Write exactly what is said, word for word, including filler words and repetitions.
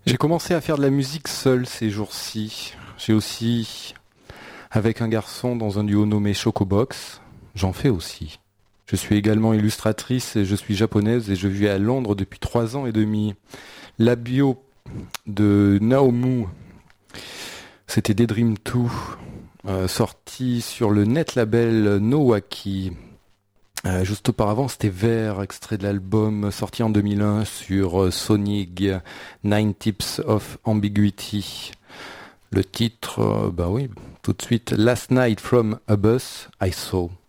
J'ai commencé à faire de la musique seul ces jours-ci. J'ai aussi, avec un garçon dans un duo nommé Chocobox, j'en fais aussi. Je suis également illustratrice et je suis japonaise et je vis à Londres depuis trois ans et demi. La bio de Naomu, c'était Daydream deux, euh, sorti sur le net label Nowaki. Euh, juste auparavant, c'était Vert, extrait de l'album sorti en deux mille un sur euh, Sonic, Nine Tips of Ambiguity. Le titre, euh, bah oui, tout de suite, Last Night from a Bus I Saw.